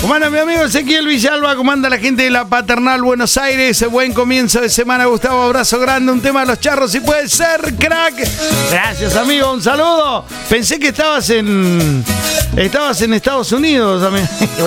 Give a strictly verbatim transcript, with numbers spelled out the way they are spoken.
¿Cómo anda mi amigo Ezequiel Villalba? ¿Cómo anda la gente de la Paternal Buenos Aires? Buen comienzo de semana, Gustavo. Abrazo grande. Un tema de los charros, si puede ser, crack. Gracias, amigo. Un saludo. Pensé que estabas en... Estabas en Estados Unidos, amigo.